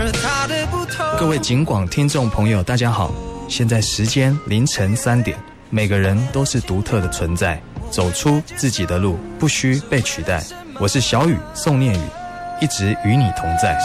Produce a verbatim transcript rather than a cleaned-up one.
各位警广听众朋友大家好，现在时间凌晨三点，每个人都是独特的存在，走出自己的路，不需被取代。我是小雨宋念宇，一直与你同在。